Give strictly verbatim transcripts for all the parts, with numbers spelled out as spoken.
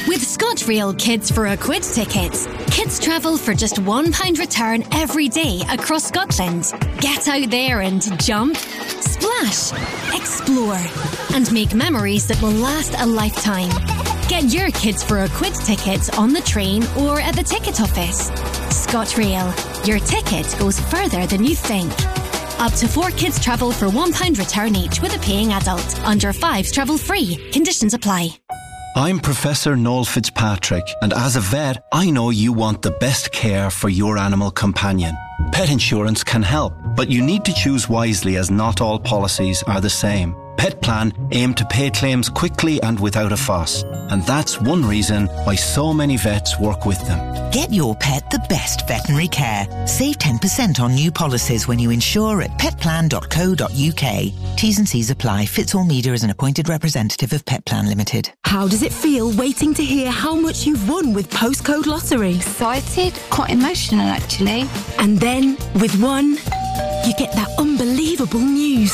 With ScotRail Kids for a Quid tickets, kids travel for just one pound return every day across Scotland. Get out there and jump, splash, explore, and make memories that will last a lifetime. Get your Kids for a Quid tickets on the train or at the ticket office. ScotRail. Your ticket goes further than you think. Up to four kids travel for one pound return each with a paying adult. Under fives travel free. Conditions apply. I'm Professor Noel Fitzpatrick, and as a vet, I know you want the best care for your animal companion. Pet insurance can help, but you need to choose wisely as not all policies are the same. Pet Plan aim to pay claims quickly and without a fuss, and that's one reason why so many vets work with them. Get your pet the best veterinary care. Save ten percent on new policies when you insure at pet plan dot co dot uk. T's and C's apply. Fitz Media is an appointed representative of Pet Plan Limited. How does it feel waiting to hear how much you've won with Postcode Lottery? Excited, quite emotional actually. And then, with one, you get that unbelievable news.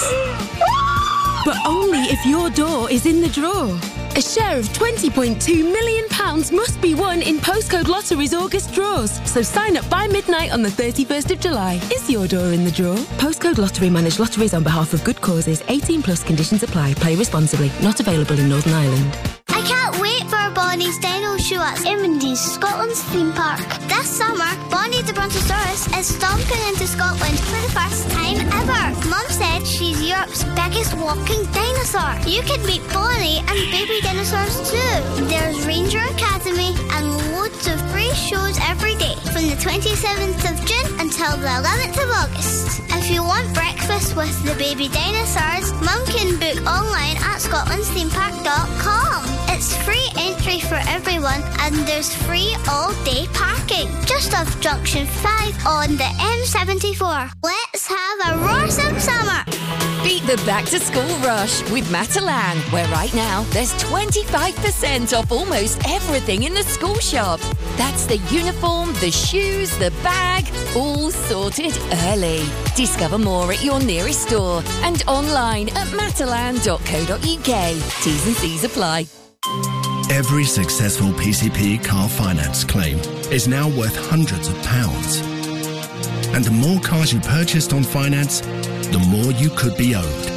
But only if your door is in the draw. A share of twenty point two million pounds must be won in Postcode Lottery's August draws. So sign up by midnight on the thirty-first of July. Is your door in the draw? Postcode Lottery manage lotteries on behalf of good causes. eighteen plus conditions apply. Play responsibly. Not available in Northern Ireland. I can't wait for Bonnie's Dino Show at Imonde's, Scotland's theme park. This summer, Bonnie the Brontosaurus is stomping into Scotland for the first time ever. Mum said she's Europe's biggest walking dinosaur. You can meet Bonnie and baby dinosaurs too. There's Ranger Academy and loads of free shows every day from the twenty-seventh of June until the eleventh of August. If you want breakfast with the baby dinosaurs, Mum can book online at scotlands theme park dot com. It's free entry for everyone and there's free all-day parking just off Junction five on the M seventy-four. Let's have a roarsome summer. Beat the back-to-school rush with Matalan, where right now there's twenty-five percent off almost everything in the school shop. That's the uniform, the shoes, the bag, all sorted early. Discover more at your nearest store and online at matalan dot co dot uk. T's and C's apply. Every successful P C P car finance claim is now worth hundreds of pounds. And the more cars you purchased on finance, the more you could be owed.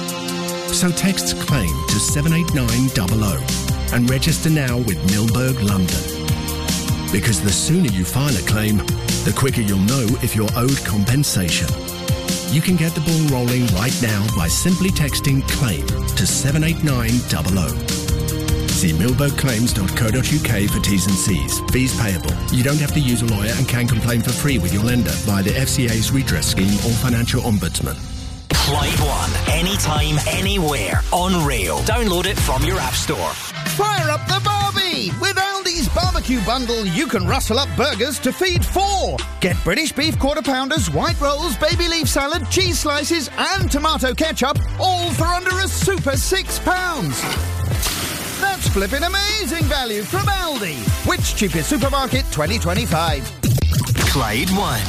So text CLAIM to seven eight nine zero zero and register now with Milberg London. Because the sooner you file a claim, the quicker you'll know if you're owed compensation. You can get the ball rolling right now by simply texting CLAIM to seven eight nine zero zero. See milberg claims dot co dot uk for T's and C's. Fees payable. You don't have to use a lawyer and can complain for free with your lender via the F C A's redress scheme or financial ombudsman. Clyde One, anytime, anywhere, on rail. Download it from your app store. Fire up the barbie! With Aldi's barbecue bundle, you can rustle up burgers to feed four. Get British beef quarter pounders, white rolls, baby leaf salad, cheese slices, and tomato ketchup, all for under a super six pounds. That's flipping amazing value from Aldi. Which cheapest supermarket twenty twenty-five? Clyde One.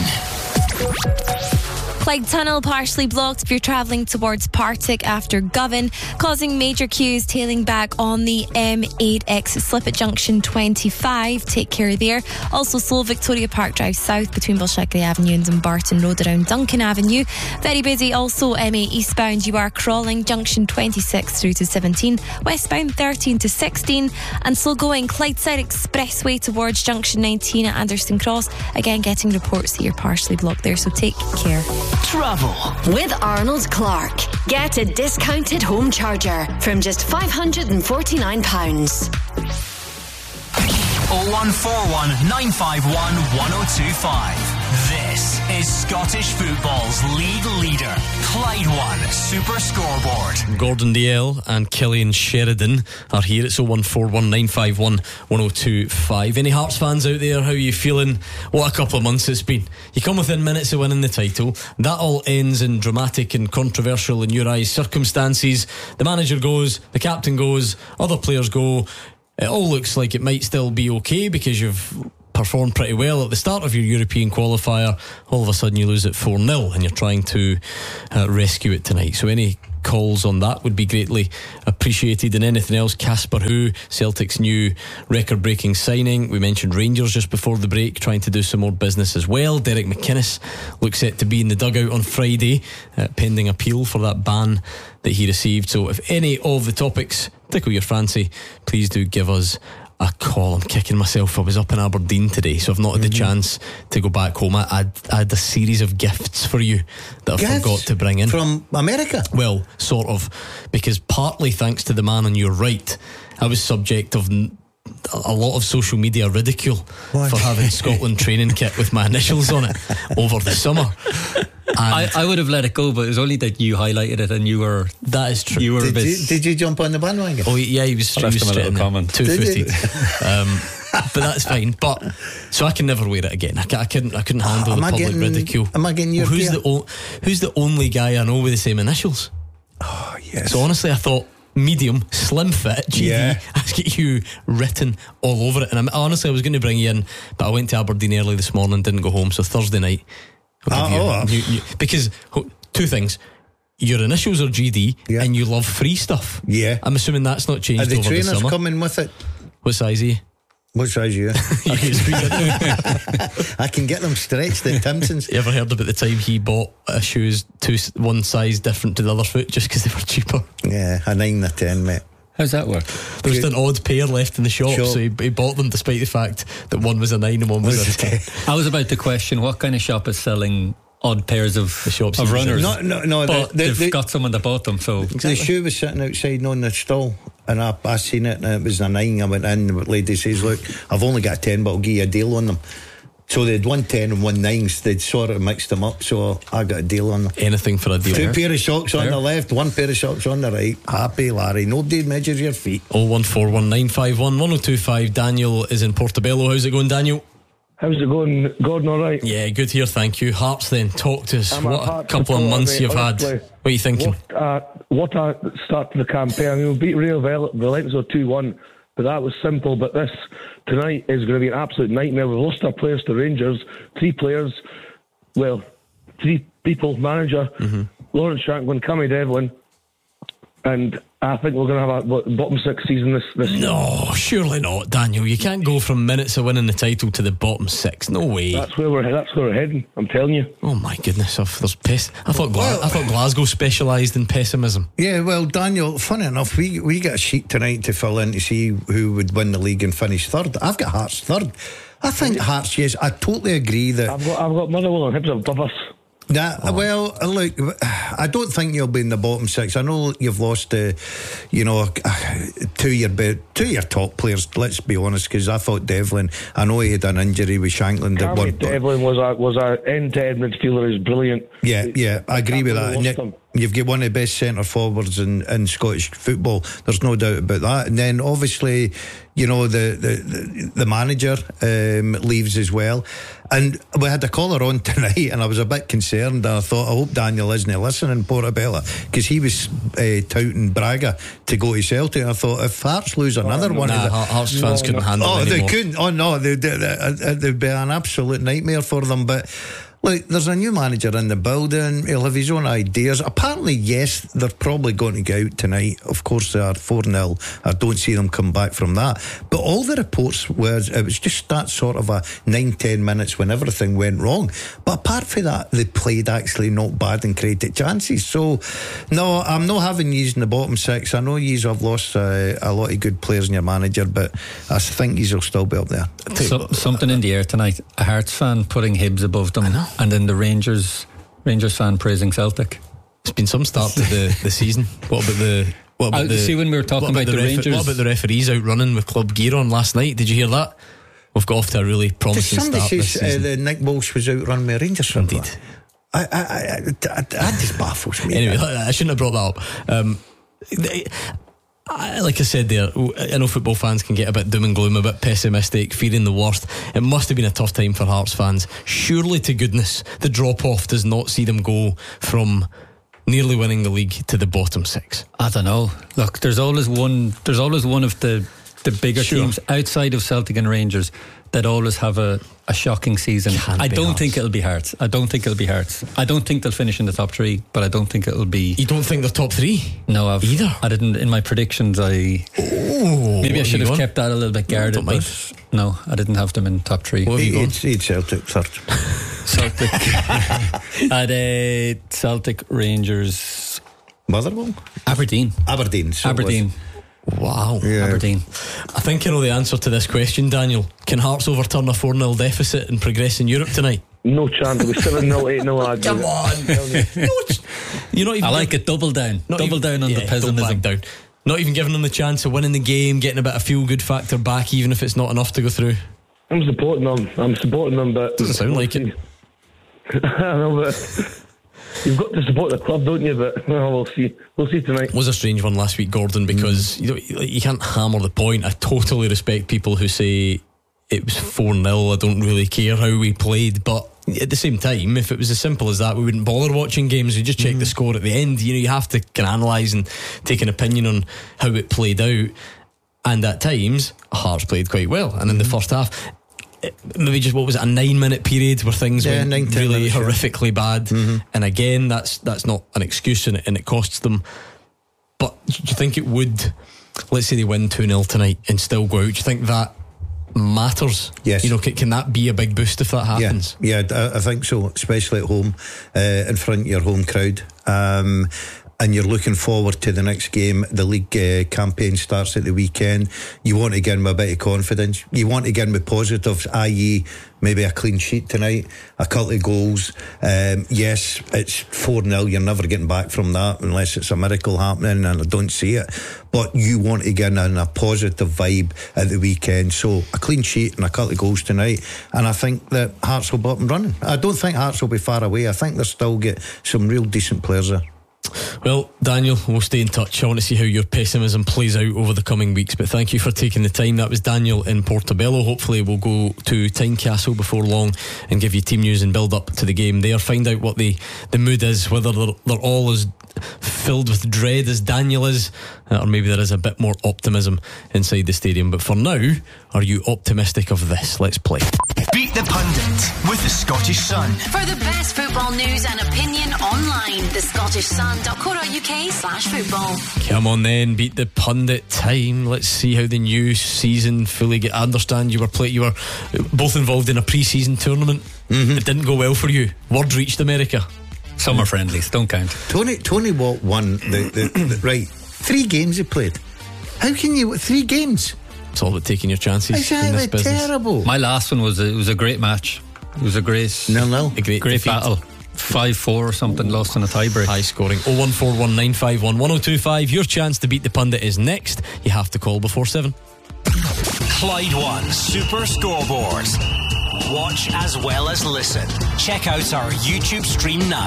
Clyde Tunnel partially blocked if you're travelling towards Partick after Govan, causing major queues tailing back on the M eight exit slip at junction twenty-five. Take care there. Also slow Victoria Park Drive south between Balshackley Avenue and Dumbarton Road around Duncan Avenue. Very busy also M eight eastbound. You are crawling junction twenty-six through to seventeen, westbound thirteen to sixteen, and slow going Clydeside Expressway towards junction nineteen at Anderson Cross. Again, getting reports that you're partially blocked there, so take care. Travel with Arnold Clark. Get a discounted home charger from just five hundred forty-nine pounds. oh one four one, nine five one, one oh two five. This is Scottish football's league leader, Clyde One Super Scoreboard. Gordon Dalziel and Killian Sheridan are here. It's oh one four one, nine five one, one oh two five. Any Hearts fans out there, how are you feeling? What a couple of months it's been. You come within minutes of winning the title. That all ends in dramatic and controversial in your eyes circumstances. The manager goes, the captain goes, other players go. It all looks like it might still be okay because you've performed pretty well at the start of your European qualifier. All of a sudden you lose it four nil and you're trying to uh, rescue it tonight. So any calls on that would be greatly appreciated. And anything else, Casper Who, Celtic's new record-breaking signing. We mentioned Rangers just before the break, trying to do some more business as well. Derek McInnes looks set to be in the dugout on Friday, uh, pending appeal for that ban that he received. So if any of the topics tickle your fancy, please do give us a call. I'm kicking myself. I was up in Aberdeen today, so I've not had the mm-hmm. chance to go back home. I had, I had a series of gifts for you that I gifts? forgot to bring in. From America? Well, sort of, because partly thanks to the man on your right, I was subject of n- a lot of social media ridicule what? for having Scotland training kit with my initials on it over the summer. I, I would have let it go, but it was only that you highlighted it and you were. That is true. You were did, a bit. You, did you jump on the bandwagon? Oh yeah, he was. I left he was him a little comment. Two footed. um, but that's fine. But so I can never wear it again. I, I couldn't. I couldn't handle oh, the public getting, ridicule. Am I getting your well, who's gear? the o- Who's the only guy I know with the same initials? Oh yes. So honestly, I thought medium, slim fit, G D. Yeah. I get you written all over it. And I'm, honestly, I was going to bring you in, but I went to Aberdeen early this morning, didn't go home. So Thursday night. Oh, you, you, because two things, your initials are G D, yeah. and you love free stuff. Yeah, I'm assuming that's not changed. Are the over trainers the summer coming with it? What size are you? What size are you? I can get them stretched at Timpson's. You ever heard about the time he bought uh, shoes two one size different to the other foot just because they were cheaper? Yeah, a nine or ten, mate. How's that work? There was an odd pair left in the shop, shop. so he, he bought them despite the fact that one was a nine and one was, was a ten. I was about to question what kind of shop is selling odd pairs of, the shops of runners. No, no, no. But the, the, they've the, got someone that bought them. So exactly. The shoe was sitting outside on the stall, and I, I seen it, and it was a nine. I went in, the lady says, "Look, I've only got a ten, but I'll give you a deal on them." So they had one ten and one nines. They'd sort of mixed them up, so I got a deal on them. Anything for a deal. Two Fair. pair of socks on Fair. the left, one pair of socks on the right. Happy Larry. Nobody measures your feet. oh one four one nine five one one oh two five. Daniel is in Portobello. How's it going, Daniel? How's it going, Gordon? All right? Yeah, good here, thank you. Hearts then, talk to us. I'm what a a couple of months you've had. What are you thinking? What, uh, what a start to the campaign. I mean, we beat Real Vallecas two one, but that was simple. But this tonight is going to be an absolute nightmare. We've lost our players to Rangers. Three players, well, three people, manager, mm-hmm. Lawrence Shanklin, Cammy Devlin, and I think we're going to have a what, bottom six season this, this year. No, surely not, Daniel. You can't go from minutes of winning the title to the bottom six. No way. That's where we're. That's where we're heading. I'm telling you. Oh my goodness! I've, there's pes- I thought. Gla- well, I thought Glasgow specialised in pessimism. Yeah, well, Daniel. Funny enough, we we got a sheet tonight to fill in to see who would win the league and finish third. I've got Hearts third. I think Hearts. Yes, I totally agree that. I've got. I've got Motherwell and Hibs above us. Nah, oh. Well, look, I don't think you'll be in the bottom six. I know you've lost, uh, you know, two of your two of your top players. Let's be honest, because I thought Devlin. I know he had an injury with Shanklin. That one, Devlin was a was a end-to-end midfielder. He's brilliant. Yeah, yeah, I agree with that. Nick, you've got one of the best centre forwards in, in Scottish football. There's no doubt about that. And then obviously, you know, the the, the manager um, leaves as well. And we had a caller on tonight, and I was a bit concerned. I thought, I hope Daniel isn't listening, Portobello, because he was uh, touting Braga to go to Celtic. I thought, if Hearts lose another oh, one, nah, of the, Hearts fans no, couldn't handle it. Oh, anymore. they couldn't. Oh no, they, they, they, they'd be an absolute nightmare for them. But look, there's a new manager in the building. He'll have his own ideas. Apparently, yes, they're probably going to go out tonight. Of course, they are four nil. I don't see them come back from that. But all the reports were, it was just that sort of a nine, ten minutes when everything went wrong. But apart from that, they played actually not bad and created chances. So, no, I'm not having yous in the bottom six. I know yous have lost uh, a lot of good players in your manager, but I think yous will still be up there. So, something in the air tonight. A Hearts fan putting Hibs above them. I know. And then the Rangers Rangers fan praising Celtic. It's been some start to the, the season. What about the what about uh, the see when we were talking about, about the, the refer- Rangers? What about the referees out running with club gear on last night? Did you hear that? We've got off to a really promising Did somebody start this says, season. Uh, Nick Walsh was out running with Rangers. Indeed. I, I, I, I, that just baffles me. Anyway, I shouldn't have brought that up. Um, they, I, like I said there, I know football fans can get a bit doom and gloom, a bit pessimistic, fearing the worst. It must have been a tough time for Hearts fans. Surely to goodness the drop off does not see them go from nearly winning the league to the bottom six. I don't know. Look, there's always one there's always one of the the bigger Sure. teams outside of Celtic and Rangers that always have a, a shocking season. Can't I be don't Hearts. think it'll be Hearts. I don't think it'll be Hearts. I don't think they'll finish in the top three, but I don't think it'll be. You don't think they're top three? No, I've, either. I didn't. In my predictions, I oh, maybe I should have gone? kept that a little bit guarded. don't mind. But no, I didn't have them in top three. What have you He'd, he'd Celtic third. Celtic. I'd uh, Celtic, Rangers, Motherwell, Aberdeen, Aberdeen, so it Aberdeen. was. Wow. Yeah. Aberdeen. I think I know the answer to this question, Daniel. Can Hearts overturn a four nil deficit and progress in Europe tonight? No chance. It was seven nil, eight nil. Come on. You're not even I like it. Double down. Not Double even- down on yeah, the pessimism. don't back down. Not even giving them the chance of winning the game, getting a bit of feel good factor back, even if it's not enough to go through. I'm supporting them. I'm supporting them, but Doesn't sound like it. I know, but you've got to support the club, don't you? But well, we'll see. We'll see tonight. Was a strange one last week, Gordon, because Mm. you know, you can't hammer the point. I totally respect people who say it was four nil. I don't really care how we played, but at the same time, if it was as simple as that, we wouldn't bother watching games. We just check the score at the end. You know, you have to kind of analyse and take an opinion on how it played out. And at times, Hearts played quite well. And in the first half, it- maybe just what was it, a nine minute period where things Yeah, went nine, ten really minutes, yeah. horrifically bad. And again, that's that's not an excuse, and it, and it costs them. But do you think it would, let's say they win two nil tonight and still go out, do you think that matters? Yes. You know, can, can that be a big boost if that happens? Yeah, yeah, I, I think so, especially at home, uh, in front of your home crowd. Um, and you're looking forward to the next game. The league uh, campaign starts at the weekend. You want to get in with a bit of confidence. You want to get in with positives, that is maybe a clean sheet tonight, a couple of goals. Um, yes, it's four nil. You're never getting back from that unless it's a miracle happening, and I don't see it. But you want to get in a positive vibe at the weekend. So a clean sheet and a couple of goals tonight, and I think that Hearts will be up and running. I don't think Hearts will be far away. I think they'll still get some real decent players there. Well, Daniel, we'll stay in touch. I want to see how your pessimism plays out over the coming weeks, but thank you for taking the time. That was Daniel in Portobello. Hopefully we'll go to Tynecastle before long and give you team news and build up to the game there. Find out what the, the mood is, whether they're, they're all as filled with dread as Daniel is, or maybe there is a bit more optimism inside the stadium. But for now, are you optimistic of this? Let's play. Beat the Pundit with the Scottish Sun. For the best football news and opinion online, the Scottish Sun dot co dot uk slash football. Come on then, beat the pundit time. Let's see how the new season fully get. I understand you were play, you were both involved in a pre-season tournament. Mm-hmm. It didn't go well for you. Word reached America. Summer friendlies don't count. Tony Tony Watt won the, the, the right three games he played. How can you three games? It's all about taking your chances Exactly, in this business. terrible. My last one was a, it was a great match. It was a great nil nil, a great, great defeat. battle. Five four or something, lost in a tiebreak. High scoring. oh one four one nine five one one oh two five. Your chance to beat the pundit is next. You have to call before seven. Clyde One Super Scoreboard. Watch as well as listen. Check out our YouTube stream now.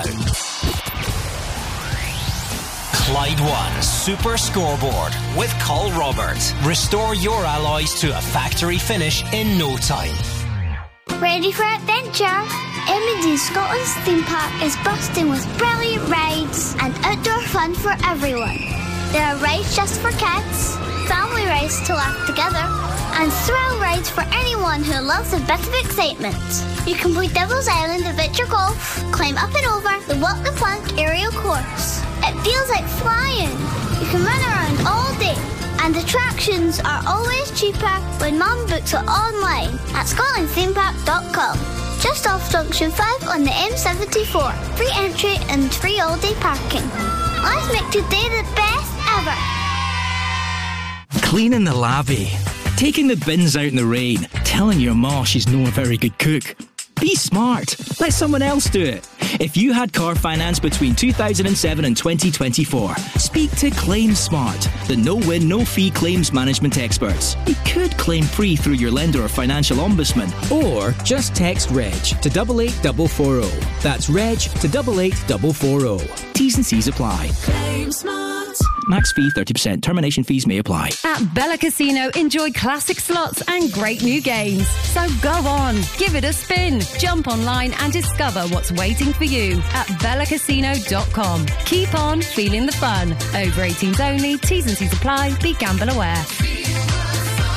Clyde One Super Scoreboard with Col Robert. Restore your alloys to a factory finish in no time. Ready for adventure? M and D Scotland's theme park is bursting with brilliant rides and outdoor fun for everyone. There are rides just for kids, family rides to laugh together, and thrill rides for anyone who loves a bit of excitement. You can play Devil's Island Adventure Golf, climb up and over the Walk the Plank aerial course. It feels like flying. You can run around all day, and attractions are always cheaper when Mum books it online at scotland theme park dot com. Just off Junction five on the M seventy-four. Free entry and free all-day parking. Let's make today the best ever. Cleaning the lavvy, taking the bins out in the rain, telling your ma she's not a very good cook. Be smart. Let someone else do it. If you had car finance between two thousand seven and twenty twenty-four, speak to Claim Smart, the no-win, no-fee claims management experts. You could claim free through your lender or financial ombudsman, or just text REG to eight eight four four zero. That's REG to eight eight four four zero. T's and C's apply. Claim Smart. Max fee thirty percent. Termination fees may apply. At Bella Casino, enjoy classic slots and great new games. So go on, give it a spin. Jump online and discover what's waiting for you at bella casino dot com. Keep on feeling the fun. Over eighteens only. T's and C's apply. Be gamble aware.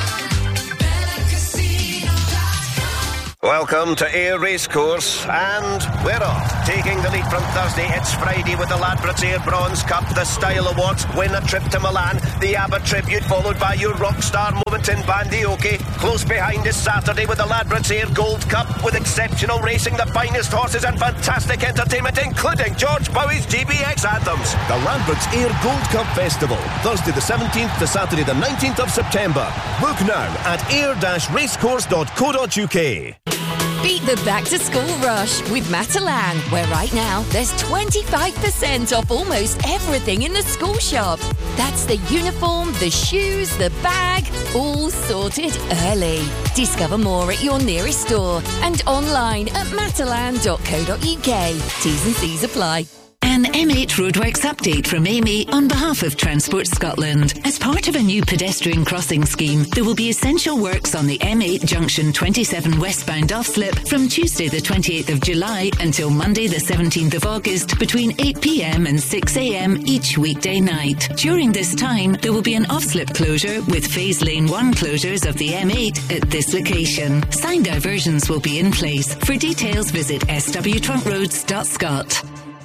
Welcome to Ayr Racecourse, and we're off. Taking the lead from Thursday, it's Friday with the Ladbrokes Ayr Bronze Cup, the Style Awards, win a trip to Milan, the Abbott Tribute, followed by your rockstar moment in Bandioke. Close behind is Saturday with the Ladbrokes Ayr Gold Cup, with exceptional racing, the finest horses and fantastic entertainment, including George Bowie's G B X anthems. The Ladbrokes Ayr Gold Cup Festival, Thursday the seventeenth to Saturday the nineteenth of September. Book now at ayr dash racecourse dot co dot uk. Beat the back-to-school rush with Matalan, where right now there's twenty-five percent off almost everything in the school shop. That's the uniform, the shoes, the bag, all sorted early. Discover more at your nearest store and online at matalan dot co dot uk. T's and C's apply. An M eight Roadworks update from Amy on behalf of Transport Scotland. As part of a new pedestrian crossing scheme, there will be essential works on the M eight Junction twenty-seven westbound off-slip from Tuesday the twenty-eighth of July until Monday the seventeenth of August between eight p.m. and six a.m. each weekday night. During this time, there will be an off-slip closure with Phase Lane one closures of the M eight at this location. Sign diversions will be in place. For details, visit s w trunk roads dot scot.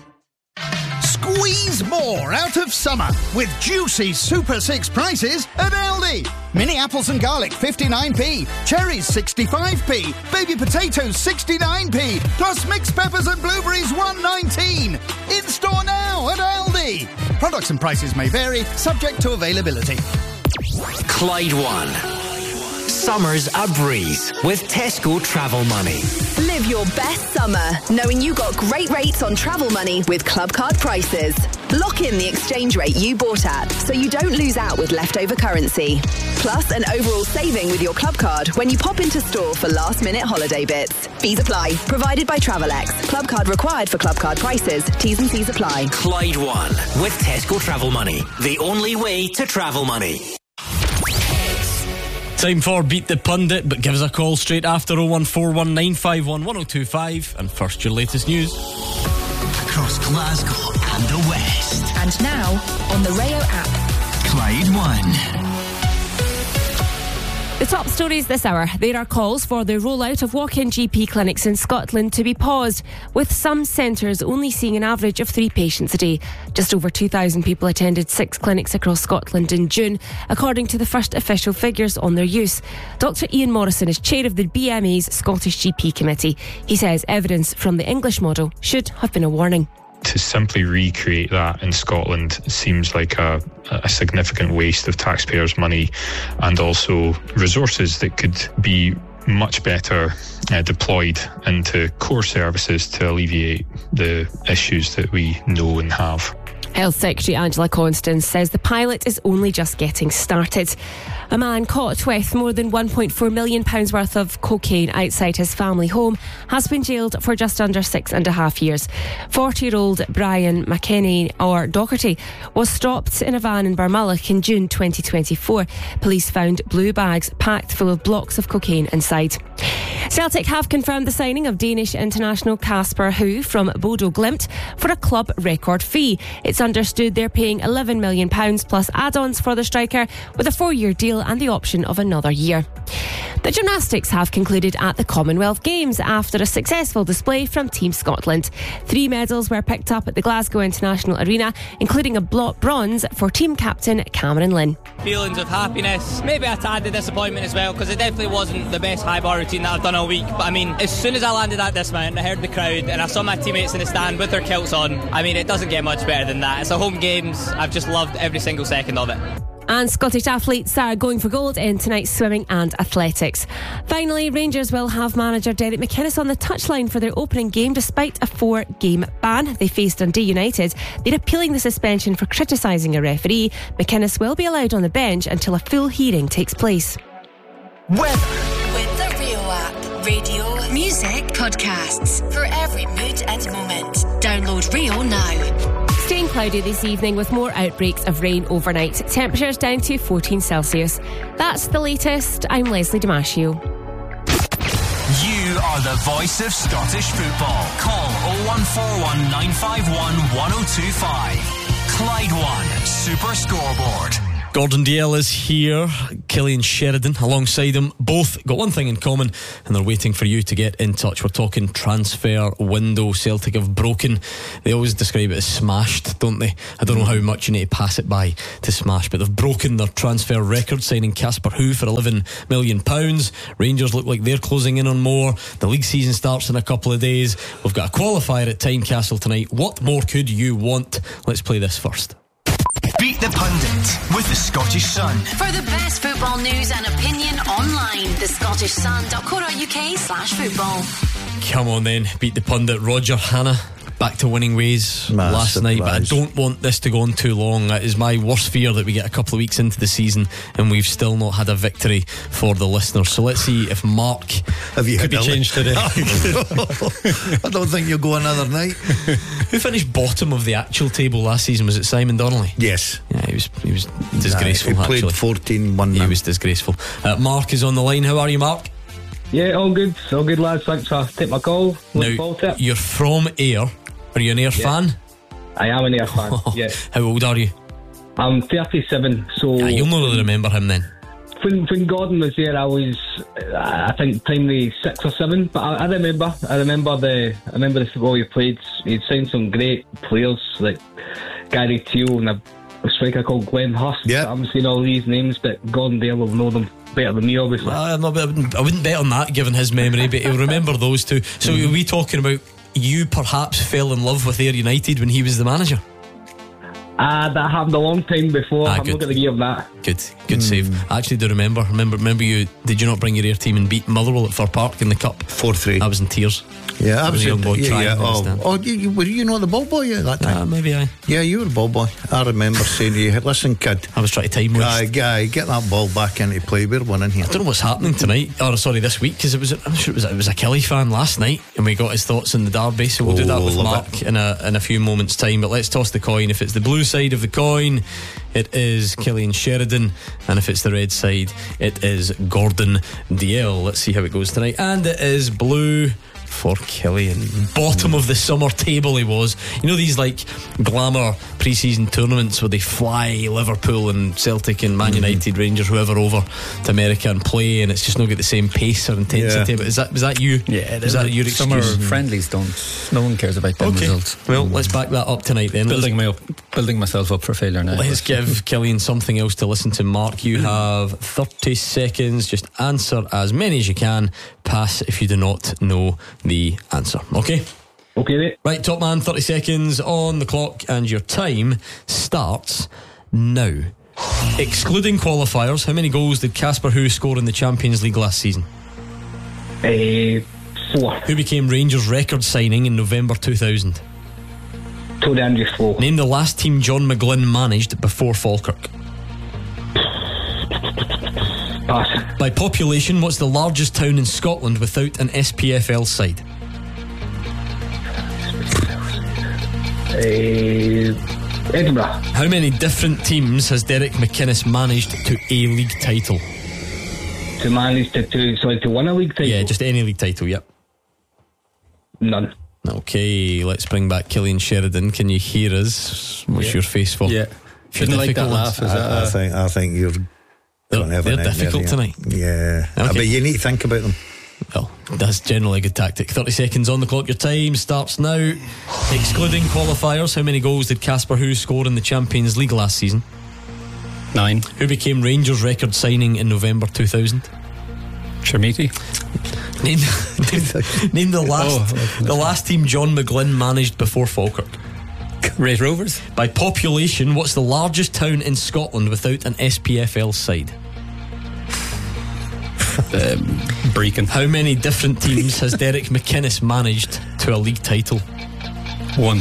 Squeeze more out of summer with juicy Super six prices at Aldi. Mini apples and garlic fifty-nine p, cherries sixty-five p, baby potatoes sixty-nine p, plus mixed peppers and blueberries one nineteen. In store now at Aldi. Products and prices may vary, subject to availability. Clyde One. Summer's a breeze with Tesco Travel Money. Live your best summer knowing you got great rates on travel money with Club Card prices. Lock in the exchange rate you bought at so you don't lose out with leftover currency. Plus an overall saving with your Club Card when you pop into store for last minute holiday bits. Fees apply. Provided by Travelex. Club Card required for Club Card prices. T's and C's apply. Clyde One with Tesco Travel Money. The only way to travel money. Time for Beat the Pundit, but give us a call straight after oh one four one nine five one one oh two five. And first, your latest news. Across Glasgow and the West. And now, on the Rayo app. Clyde One. The top stories this hour. There are calls for the rollout of walk-in G P clinics in Scotland to be paused, with some centres only seeing an average of three patients a day. Just over two thousand people attended six clinics across Scotland in June, according to the first official figures on their use. Doctor Ian Morrison is chair of the B M A's Scottish G P Committee. He says evidence from the English model should have been a warning. To simply recreate that in Scotland seems like a, a significant waste of taxpayers' money and also resources that could be much better uh, deployed into core services to alleviate the issues that we know and have. Health Secretary Angela Constance says the pilot is only just getting started. A man caught with more than one point four million pounds worth of cocaine outside his family home has been jailed for just under six and a half years. forty-year-old Brian McKenney, or Docherty, was stopped in a van in Barmalloch in June twenty twenty-four. Police found blue bags packed full of blocks of cocaine inside. Celtic have confirmed the signing of Danish international Kasper Hu from Bodo Glimt for a club record fee. It's understood they're paying eleven million pounds plus add-ons for the striker, with a four-year deal and the option of another year. The gymnastics have concluded at the Commonwealth Games after a successful display from Team Scotland. Three medals were picked up at the Glasgow International Arena, including a bronze for team captain Cameron Lynn. Feelings of happiness, maybe a tad of disappointment as well, because it definitely wasn't the best high bar routine that I've done all week. But I mean, as soon as I landed at dismount, I heard the crowd and I saw my teammates in the stand with their kilts on. I mean, it doesn't get much better than that. It's a home games. I've just loved every single second of it. And Scottish athletes are going for gold in tonight's swimming and athletics. Finally, Rangers will have manager Derek McInnes on the touchline for their opening game despite a four-game ban. They faced Dundee United. They're appealing the suspension for criticising a referee. McInnes will be allowed on the bench until a full hearing takes place. Weather. With the Rio app. Radio, music, podcasts. For every mood and moment. Download Rio now. Staying cloudy this evening with more outbreaks of rain overnight. Temperatures down to fourteen Celsius. That's the latest. I'm Leslie Damasio. You are the voice of Scottish football. Call oh one four one nine five one one oh two five. Clyde One Super Scoreboard. Gordon Dalziel is here, Killian Sheridan alongside him. Both got one thing in common, and they're waiting for you to get in touch. We're talking transfer window. Celtic have broken. They always describe it as smashed, don't they? I don't know how much you need to pass it by to smash, but they've broken their transfer record, signing Casper Hu for eleven million pounds. Rangers look like they're closing in on more. The league season starts in a couple of days. We've got a qualifier at Tynecastle tonight. What more could you want? Let's play this first. Beat the Pundit with the Scottish Sun. For the best football news and opinion online, the scottish sun dot co dot uk slash football. Come on then, beat the pundit. Roger Hannah back to winning ways Massive last night, but I rise. don't want this to go on too long. That is my worst fear, that we get a couple of weeks into the season and we've still not had a victory for the listeners. So let's see if Mark Have you could be had a changed today. I don't think you'll go another night. Who finished bottom of the actual table last season? Was it Simon Donnelly? Yes. Yeah, he was He was disgraceful. Nah, he played actually fourteen one. He was disgraceful. uh, Mark is on the line. How are you, Mark? Yeah, all good, all good, lads. Thanks for taking my call. Look forward to it. You're from Ayr. Are you an Ayr Yeah. fan? I am an Ayr fan. Yeah, How old are you? I'm thirty-seven. So Yeah, you'll not really remember him then. when when Gordon was there, I was, uh, I think, primary six or seven. But I, I remember, I remember the, I remember the football he played. He'd signed some great players like Gary Teal and a, a striker called Glenn Hurst. Yeah. I'm saying all these names, but Gordon Dale will know them better than me, obviously. Well, I'm not, I, wouldn't, I wouldn't bet on that given his memory, but he'll remember those two. So are we talking about you perhaps fell in love with Ayr United when he was the manager? Ah, that happened a long time before. Ah, I'm good. not going to give that. Good, good save. I actually do remember. Remember, remember you? Did you not bring your Ayr team and beat Motherwell at Fir Park in the cup? four three. I was in tears. Yeah, I was a young boy yeah, crying. yeah. in the Oh, stand. oh you, you, were you not the ball boy at that time? Ah, maybe I. Yeah, you were a ball boy. I remember saying to you, listen, kid. I was trying to time waste. Guy, guy, get that ball back into play. We're winning here. I don't know what's happening tonight, or sorry, this week, because it was. I'm sure it was. It was a Kelly fan last night, and we got his thoughts on the derby. So we'll do that Oh, with love Mark in a in a few moments' time. But let's toss the coin. If it's the blue side of the coin, it is Killian Sheridan, and if it's the red side, it is Gordon Dalziel. Let's see how it goes tonight, and it is blue for Killian. Bottom of the summer table he was. You know these like glamour pre-season tournaments where they fly Liverpool and Celtic and Man United, Rangers, whoever over to America and play, and it's just not get the same pace or intensity. Yeah. But is that was that you? Yeah, is that your summer excuse? friendlies don't. No one cares about them Okay. results. Well, let's back that up tonight then. Building me up, building myself up for failure now. Let's give Killian something else to listen to. Mark, you have thirty seconds. Just answer as many as you can. Pass if you do not know the answer. Okay? Okay, mate. Right, top man, thirty seconds on the clock, and your time starts now. Excluding qualifiers, how many goals did Casper Hu score in the Champions League last season? Uh, four. Who became Rangers' record signing in November two thousand? Tony Andrews four. Name the last team John McGlynn managed before Falkirk. Pass. By population, what's the largest town in Scotland without an S P F L side? Uh, Edinburgh. How many different teams has Derek McInnes managed to a league title? To manage to, to sorry to win a league title. Yeah, just any league title. Yep. None. Okay, let's bring back Killian Sheridan. Can you hear us? What's Yeah. your face for? Yeah. Few Didn't like that difficult laugh. ones. Is that I, I a- think I think you're They're, gonna have a they're nightmare difficult here. tonight. Yeah, Okay. but you need to think about them. Well, that's generally a good tactic. thirty seconds on the clock. Your time starts now. Excluding qualifiers, how many goals did Casper Hu score in the Champions League last season? Nine. Who became Rangers' record signing in November two thousand? Chermiti. Name, name, name the last Oh, the last team John McGlynn managed before Falkirk. Raith Rovers. By population, what's the largest town in Scotland without an S P F L side? Um, Brecon. How many different teams has Derek McInnes managed to a league title? One.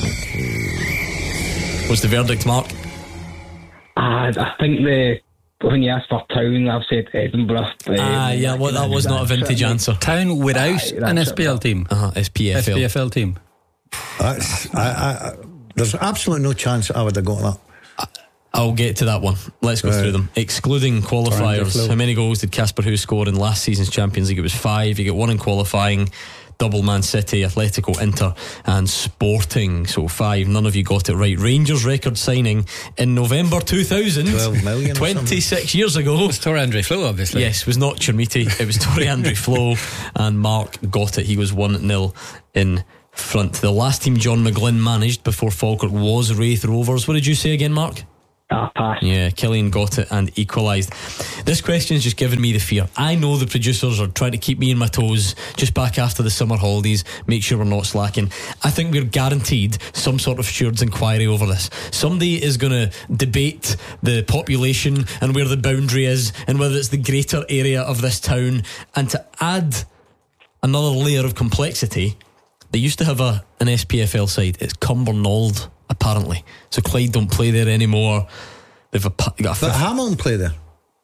What's the verdict, Mark? Ah, I think the when you asked for town, I've said Edinburgh. Ah, yeah, well, that was not a vintage answer. Town without Aye, an that's S P L it. team. Uh-huh, S P F L. S P F L team. That's, I, I, there's absolutely no chance I would have got that. I'll get to that one. Let's go Right. through them. Excluding qualifiers, Flow. how many goals did Casper Hu score in last season's Champions League? It was five. He got one in qualifying. double Man City, Atletico, Inter and Sporting. So five, none of you got it right. Rangers record signing in November two thousand, twelve million twenty-six years ago. It was Tore Andre Flo, obviously. Yes, it was not Chermiti, it was Tore Andre Flo, and Mark got it. He was one nil in front. The last team John McGlynn managed before Falkirk was Raith Rovers. What did you say again, Mark? Ah, pass. Yeah, Killian got it and equalised. This question's just given me the fear. I know the producers are trying to keep me on my toes just back after the summer holidays, make sure we're not slacking. I think we're guaranteed some sort of stewards inquiry over this. Somebody is going to debate the population and where the boundary is and whether it's the greater area of this town. And to add another layer of complexity, they used to have a an S P F L side. It's Cumbernauld, apparently. So Clyde don't play there anymore. They've a, got a But fifth. Hamilton play there.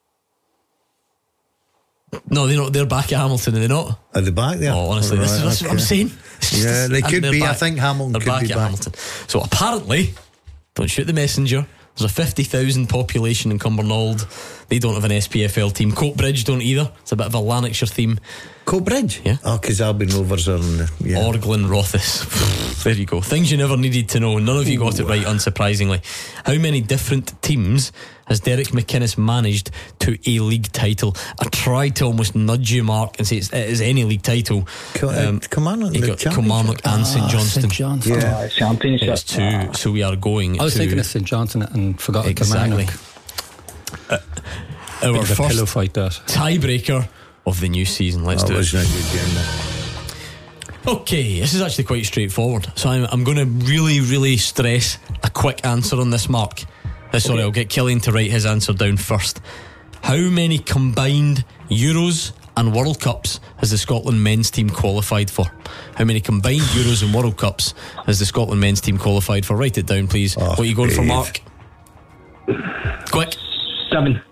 No, they're not. They're back at Hamilton, are they not? Are they back there? Oh, honestly, Right, this, is, this is what I'm okay. saying. Yeah, they And could they're be. I back- think Hamilton they're could back be at back. Hamilton. So apparently, don't shoot the messenger. There's a fifty thousand population in Cumbernauld. They don't have an S P F L team. Coatbridge don't either. It's a bit of a Lanarkshire theme. Coatbridge? Yeah. Oh, because Albion Rovers are in the. Yeah. Orglin Rothis. There you go. Things you never needed to know. None of you got it right, unsurprisingly. How many different teams has Derek McInnes managed to a league title? I tried to almost nudge you, Mark, and say it's, it is any league title. Co- uh, Kilmarnock, you the got championship. Kilmarnock and St Johnston. St Johnston. Yeah. Ah, championship. It's two, so we are going. I was to thinking of St Johnson and forgot exactly. Kilmarnock. Uh, our Bit of a first pillow fight, that. tiebreaker of the new season. Let's Oh, do it it. was not good game, that. Okay, this is actually quite straightforward. So I'm, I'm going to really, really stress a quick answer on this, Mark. Uh, sorry, I'll get Killian to write his answer down first. How many combined Euros and World Cups has the Scotland men's team qualified for? How many combined Euros and World Cups has the Scotland men's team qualified for? Write it down, please. Oh, what are you going for, Dave. Mark? Quick. Seven.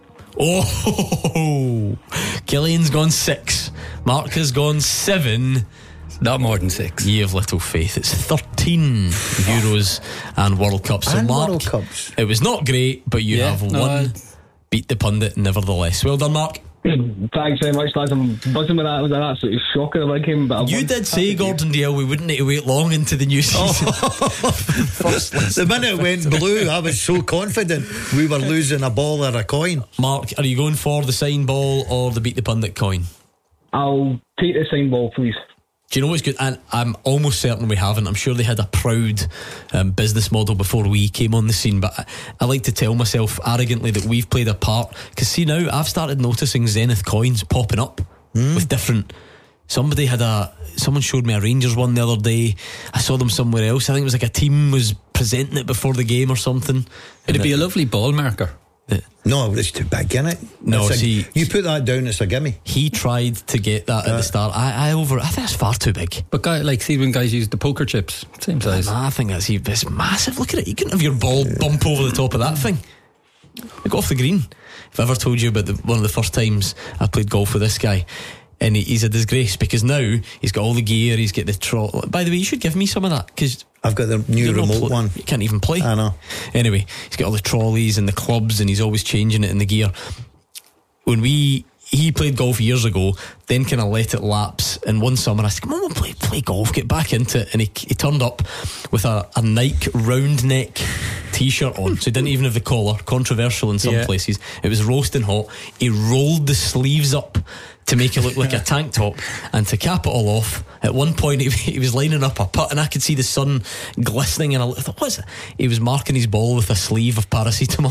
Oh, Killian's gone six. Mark has gone seven. Not more than six. Ye have little faith. It's thirteen Euros and World Cups. So And Mark, World Cups. it was not great, but you Yeah, have no, won. I- Beat the pundit, nevertheless. Well done, Mark. Thanks very much, lads. I'm buzzing with that. It was an absolute shocker of a game. But I You won. did say, Gordon Dale, we wouldn't need to wait long into the new season. First The minute it went blue, I was so confident we were losing a ball or a coin. Mark, are you going for the sign ball or the beat the pundit coin? I'll take the sign ball, please. Do you know what's good? And I'm almost certain we haven't. I'm sure they had a proud um, business model before we came on the scene, but I, I like to tell myself arrogantly that we've played a part. Because see, now I've started noticing Zenith coins popping up mm. with different. Somebody had a. Someone showed me a Rangers one the other day. I saw them somewhere else. I think it was like a team was presenting it before the game or something. It'd be a lovely ball marker. No, it's too big, innit? No, It's a- see- you put that down, it's a gimme. He tried to get that at the start. I, I over. I think it's far too big. But guy, like, see when guys use the poker chips, same size. Nah, I think that's it's massive. Look at it. You couldn't have your ball bump over the top of that thing. Like off the green. If I ever told you about the, one of the first times I played golf with this guy, and he, he's a disgrace because now he's got all the gear. He's got the trot. By the way, you should give me some of that because I've got the new you're not remote pl- one. You can't even play. I know. Anyway, he's got all the trolleys and the clubs, and he's always changing it in the gear. When we he played golf years ago, then kind of let it lapse. And one summer I said, "Come on, we'll play play golf, get back into it." And he, he turned up with a, a Nike round neck t-shirt on, so he didn't even have the collar. Controversial in some Yeah. places. It was roasting hot. He rolled the sleeves up to make it look like a tank top, and to cap it all off, at one point he, he was lining up a putt, and I could see the sun glistening, and I thought, what's it? He was marking his ball with a sleeve of paracetamol.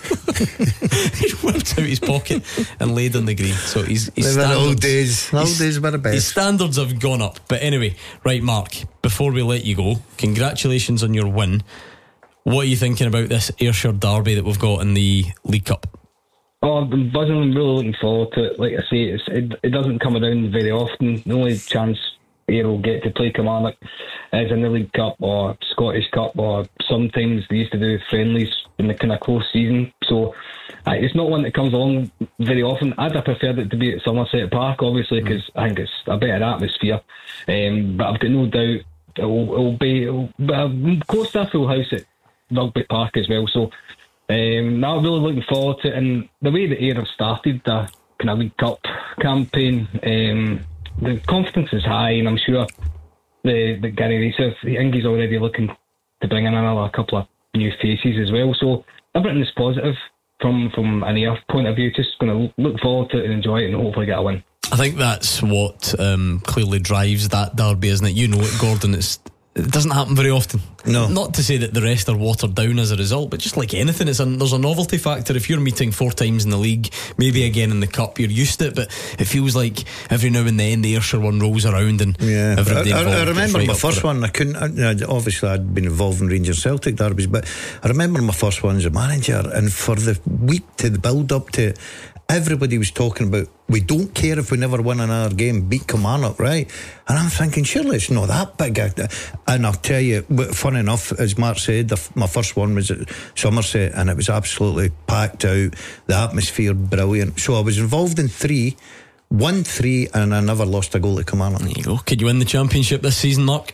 He whipped out his pocket and laid on the green. So he's, his Live in the old standards, days. The old his- days were the best. His standards have gone up. But anyway, right, Mark, before we let you go, congratulations on your win. What are you thinking about this Ayrshire derby that we've got in the League Cup? Oh, I'm buzzing. I'm really looking forward to it. Like I say, it's, it, it doesn't come around very often. The only chance Ayr will get to play Kilmarnock is in the League Cup or Scottish Cup, or sometimes they used to do friendlies in the kind of close season. So uh, it's not one that comes along very often. I'd have preferred it to be at Somerset Park, obviously, because mm. I think it's a better atmosphere. Um, but I've got no doubt it'll, it'll be it'll be a close to a full house at Rugby Park as well. So Um, now I'm really looking forward to it, and the way that Ayr have started the kind of League Cup campaign, um, the confidence is high, and I'm sure the, the Gary Racer, I think he's already looking to bring in another couple of new faces as well. So everything is positive from, from an Ayr point of view. Just going to look forward to it and enjoy it and hopefully get a win. I think that's what um, clearly drives that derby, isn't it? You know it, Gordon. It's, it doesn't happen very often. No. Not to say that the rest are watered down as a result, but just like anything, it's a, there's a novelty factor. If you're meeting four times in the league, maybe again in the cup, you're used to it, but it feels like every now and then the Ayrshire one rolls around and yeah, everybody I, involved I, I remember right my first one. I couldn't. I, obviously, I'd been involved in Rangers Celtic derbies, but I remember my first one as a manager, and for the week to the build up to it, everybody was talking about, we don't care if we never win another game, beat Kilmarnock, right? And I'm thinking, surely it's not that big. And I'll tell you, funny enough, as Mark said, the, my first one was at Somerset, and it was absolutely packed out, the atmosphere brilliant. So I was involved in three, won three, and I never lost a goal to Kilmarnock. There you go. Could you win the championship this season, Mark?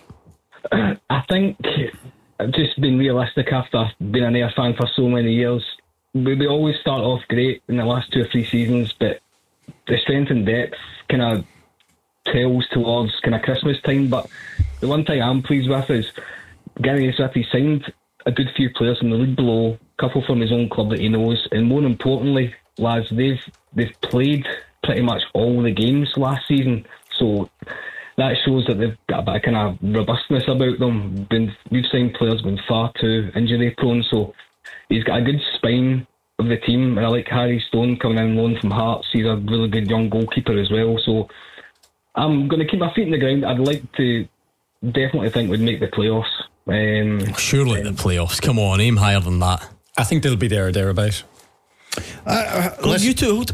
I think I've just been realistic after being an Ayr fan for so many years. We, we always start off great in the last two or three seasons, but the strength and depth kind of tells towards kind of Christmas time. But the one thing I'm pleased with is Gary Smith, he signed a good few players from the league below, a couple from his own club that he knows, and more importantly, lads, they've they've played pretty much all the games last season, so that shows that they've got a bit of kind of robustness about them. Been, we've signed players who've been far too injury prone, so he's got a good spine of the team, and I like Harry Stone coming in loan from Hearts. He's a really good young goalkeeper as well, so I'm going to keep my feet in the ground. I'd like to definitely think we'd make the playoffs. Um, Surely um, the playoffs, come on, aim higher than that. I think they'll be there or thereabout. Uh, well, you two,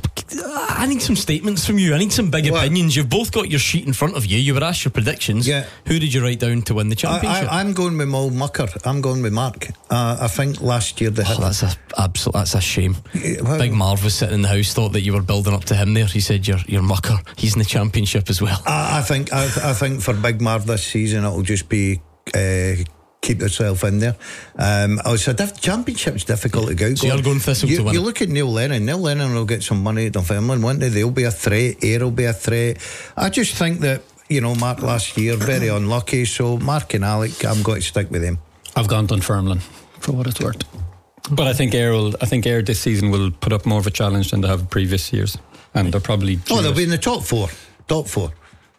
I need some statements from you. I need some big what? opinions. You've both got your sheet in front of you. You were asked your predictions. Yeah. Who did you write down to win the championship? I, I, I'm going with Mull Mucker. I'm going with Mark. Uh, I think last year they had. Oh, that's a absolute. That's a shame. Yeah, well, Big Marv was sitting in the house, thought that you were building up to him there. He said, "You're, you're Mucker. He's in the championship as well." I, I think. I, I think for Big Marv this season, it'll just be. Uh, keep yourself in there. Um, oh, so diff- championship's difficult to go. So you're going Thistle you, to win. You look at Neil Lennon. Neil Lennon will get some money at Dunfermline, won't they? They'll be a threat. Ayr will be a threat. I just think that, you know, Mark last year, very unlucky. So Mark and Alec, I'm going to stick with him. I've gone Dunfermline for what it's worth. But I think Ayr will, I think Ayr this season will put up more of a challenge than they have previous years. And they're probably... Oh, they'll be in the top four. Top four.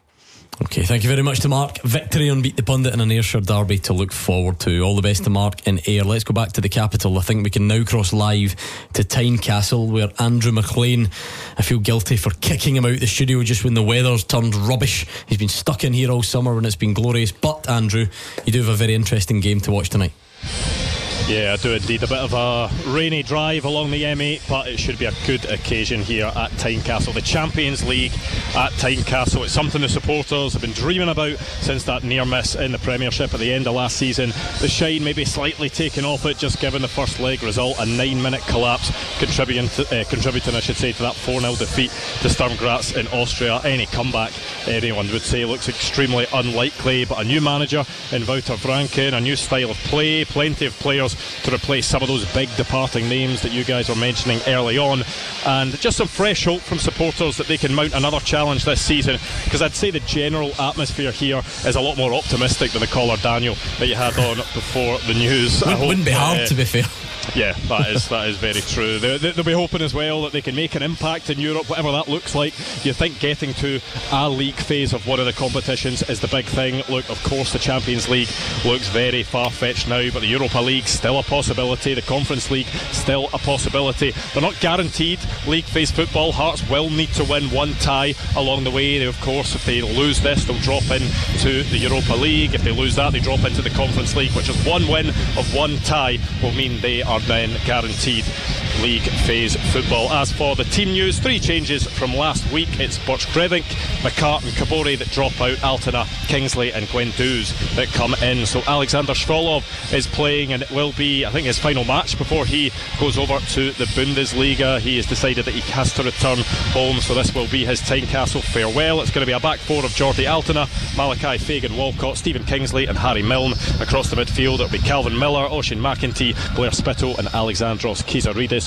Okay, thank you very much to Mark. Victory on Beat the Pundit and an Ayrshire derby to look forward to. All the best to Mark in Ayr. Let's go back to the capital. I think we can now cross live to Tynecastle, where Andrew McLean, I feel guilty for kicking him out the studio just when the weather's turned rubbish. He's been stuck in here all summer when it's been glorious. But Andrew, you do have a very interesting game to watch tonight. Yeah, I do indeed. A bit of a rainy drive along the M eight, but it should be a good occasion here at Tynecastle. The Champions League at Tynecastle. It's something the supporters have been dreaming about since that near miss in the Premiership at the end of last season. The shine maybe slightly taken off it, just given the first leg result, a nine minute collapse, contributing to, uh, contributing I should say to that four nil defeat to Sturm Graz in Austria. Any comeback, anyone would say, looks extremely unlikely, but a new manager in Wouter Franken, a new style of play, plenty of players to replace some of those big departing names that you guys were mentioning early on, and just some fresh hope from supporters that they can mount another challenge this season, because I'd say the general atmosphere here is a lot more optimistic than the caller Daniel that you had on before the news. Wouldn't, wouldn't be hard uh, to be fair. Yeah, that is that is very true. They, they, they'll be hoping as well that they can make an impact in Europe, whatever that looks like. You think getting to a league phase of one of the competitions is the big thing. Look, of course the Champions League looks very far-fetched now, but the Europa League still a possibility. The Conference League still a possibility. They're not guaranteed league phase football. Hearts will need to win one tie along the way. They, of course, if they lose this, they'll drop into the Europa League. If they lose that, they drop into the Conference League, which is one win of one tie will mean they are then guaranteed league phase football. As for the team news, three changes from last week. It's Borchgrevink, McCart and Kabore that drop out, Altena, Kingsley and Guendouzi that come in. So Alexander Shvolov is playing, and it will be, I think, his final match before he goes over to the Bundesliga. He has decided that he has to return home, so this will be his Tynecastle farewell. It's going to be a back four of Jordi Altena, Malachi Fagan Walcott, Stephen Kingsley and Harry Milne. Across the midfield it'll be Calvin Miller, Oisin McEntee, Blair Spittle and Alexandros Kizaridis.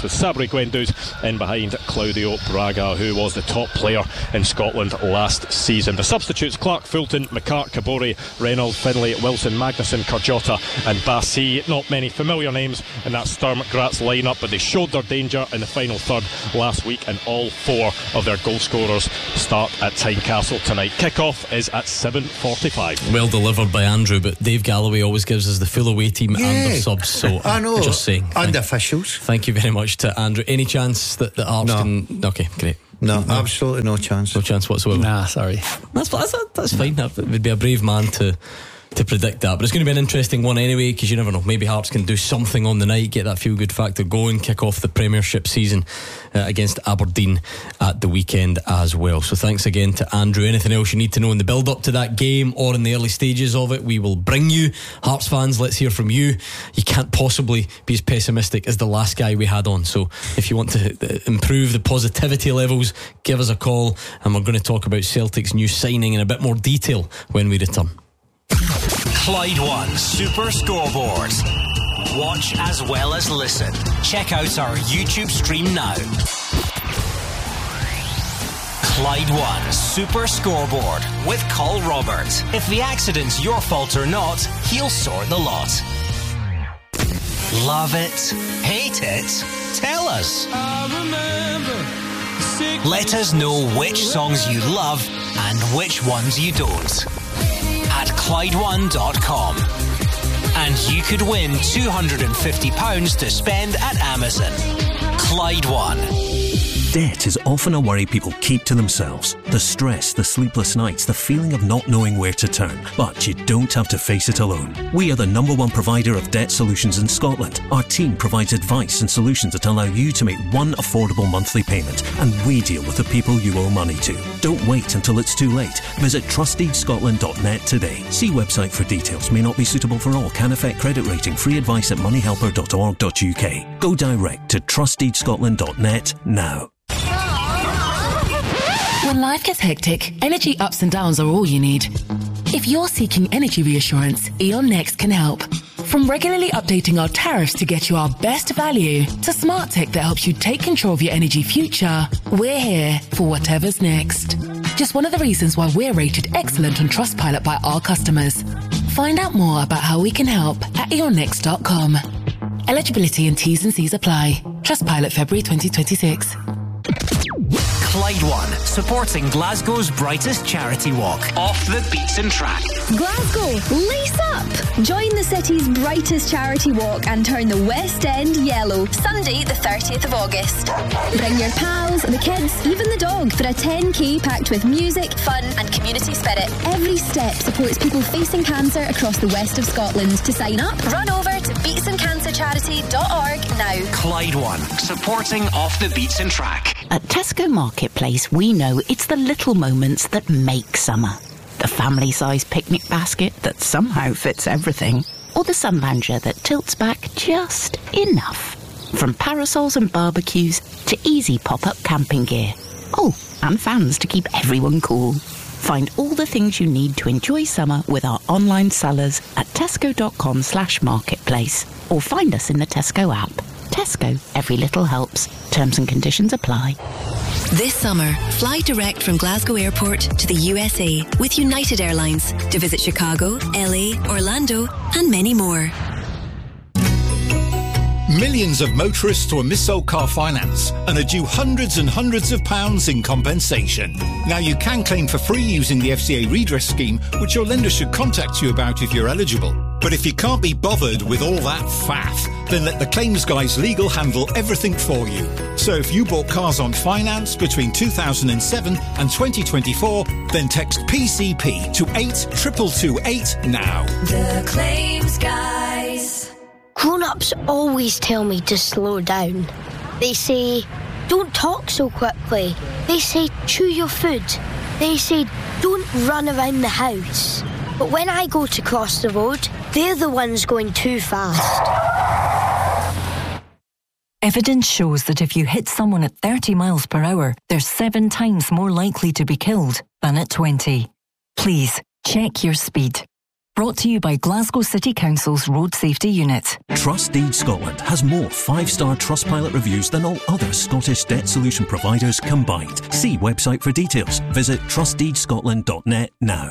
with Sabri Guendouzi in behind Claudio Braga, who was the top player in Scotland last season. The substitutes: Clark, Fulton, McCart, Kabori, Reynolds, Finlay, Wilson, Magnuson, Carjota and Bassi. Not many familiar names in that Sturm Graz lineup, but they showed their danger in the final third last week, and all four of their goal scorers start at Tynecastle tonight. Kick-off is at seven forty-five. Well delivered by Andrew, but Dave Galloway always gives us the full away team Yeah. and the subs, so I know. just saying. And Thank- officials. Thank you very much to Andrew. Any chance that the Hearts No. can... Okay, great. No, no, absolutely no chance. No chance whatsoever. Nah, sorry. That's that's, that's fine. That would be a brave man to to predict that, but it's going to be an interesting one anyway, because you never know, maybe Hearts can do something on the night, get that feel good factor going, kick off the Premiership season uh, against Aberdeen at the weekend as well. So thanks again to Andrew. Anything else you need to know in the build up to that game or in the early stages of it, we will bring you. Hearts fans, let's hear from you. You can't possibly be as pessimistic as the last guy we had on, so if you want to improve the positivity levels, give us a call, and we're going to talk about Celtic's new signing in a bit more detail when we return. Clyde One Super Scoreboard. Watch as well as listen. Check out our YouTube stream now. Clyde One Super Scoreboard with Col Robert. If the accident's your fault or not, he'll sort the lot. Love it? Hate it? Tell us. Let us know which songs you love and which ones you don't. At Clyde One dot com. And you could win two hundred fifty pounds to spend at Amazon. Clyde One. Debt is often a worry people keep to themselves. The stress, the sleepless nights, the feeling of not knowing where to turn. But you don't have to face it alone. We are the number one provider of debt solutions in Scotland. Our team provides advice and solutions that allow you to make one affordable monthly payment, and we deal with the people you owe money to. Don't wait until it's too late. Visit trustdeed scotland dot net today. See website for details. May not be suitable for all. Can affect credit rating. Free advice at money helper dot org dot U K. Go direct to trustdeed scotland dot net now. When life gets hectic, energy ups and downs are all you need. If you're seeking energy reassurance, Eon Next can help. From regularly updating our tariffs to get you our best value, to smart tech that helps you take control of your energy future, we're here for whatever's next. Just one of the reasons why we're rated excellent on Trustpilot by our customers. Find out more about how we can help at eon next dot com. Eligibility and T's and C's apply. Trustpilot February twenty twenty-six. Clyde One, supporting Glasgow's brightest charity walk. Off the Beaten Track. Glasgow, lace up! Join the city's brightest charity walk and turn the West End yellow. Sunday, the thirtieth of August. Bring your pals, the kids, even the dog for a ten k packed with music, fun and community spirit. Every step supports people facing cancer across the west of Scotland. To sign up, run over to beatson cancer charity dot org now. Clyde One, supporting Off the Beaten Track. At Tesco Marketplace, we know it's the little moments that make summer. The family-sized picnic basket that somehow fits everything. Or the sun lounger that tilts back just enough. From parasols and barbecues to easy pop-up camping gear. Oh, and fans to keep everyone cool. Find all the things you need to enjoy summer with our online sellers at tesco dot com slash marketplace. Or find us in the Tesco app. Tesco, every little helps. Terms and conditions apply. This summer, fly direct from Glasgow Airport to the U S A with United Airlines to visit Chicago, L A, Orlando, and many more. Millions of motorists were missold car finance and are due hundreds and hundreds of pounds in compensation. Now you can claim for free using the F C A redress scheme, which your lender should contact you about if you're eligible. But if you can't be bothered with all that faff, then let the claims guys legal handle everything for you. So if you bought cars on finance between two thousand seven and twenty twenty-four, then text P C P to eight two two two eight now. The claims guys. Grown-ups always tell me to slow down. They say, don't talk so quickly. They say, chew your food. They say, don't run around the house. But when I go to cross the road, they're the ones going too fast. Evidence shows that if you hit someone at thirty miles per hour, they're seven times more likely to be killed than at twenty. Please, check your speed. Brought to you by Glasgow City Council's Road Safety Unit. Trustdeed Scotland has more five-star Trustpilot reviews than all other Scottish debt solution providers combined. See website for details. Visit trustdeed scotland dot net now.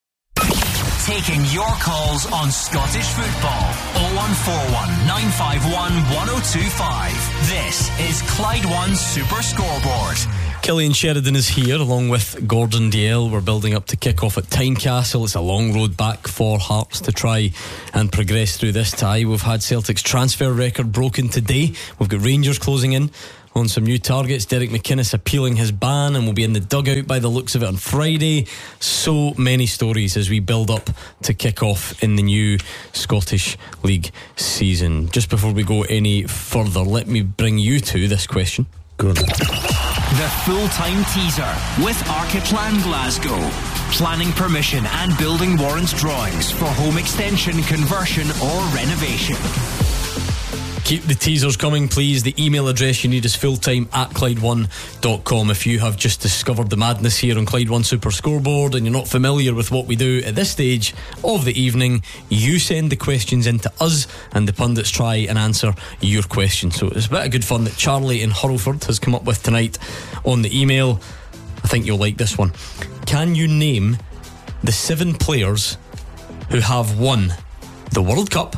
Taking your calls on Scottish football. oh one four one, nine five one, one oh two five. This is Clyde One Super Scoreboard. Killian Sheridan is here along with Gordon Dalziel. We're building up to kick off at Tynecastle. It's a long road back for Hearts to try and progress through this tie. We've had Celtic's transfer record broken today. We've got Rangers closing in on some new targets. Derek McInnes appealing his ban and will be in the dugout by the looks of it on Friday. So many stories as we build up to kick off in the new Scottish League season. Just before we go any further, let me bring you to this question. Good. The full-time teaser with Archiplan Glasgow. Planning permission and building warrant drawings for home extension, conversion or renovation. Keep the teasers coming, please. The email address you need is fulltime at Clyde one dot com. If you have just discovered the madness here on Clyde One Super Scoreboard and you're not familiar with what we do at this stage of the evening, you send the questions in to us and the pundits try and answer your questions. So it's a bit of good fun that Charlie in Hurlford has come up with tonight on the email. I think you'll like this one. Can you name the seven players who have won the World Cup,